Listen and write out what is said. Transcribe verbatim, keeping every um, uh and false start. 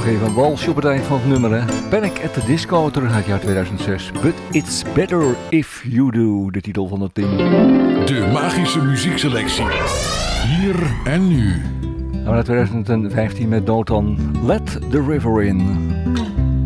nog even een walsje op het eind van het nummer, hè. Panic at the Disco, terug uit het jaar tweeduizend zes. But it's better if you do, de titel van het ding. De magische muziekselectie. Hier en nu. Nou, naar tweeduizend vijftien met Dotan, Let the River In.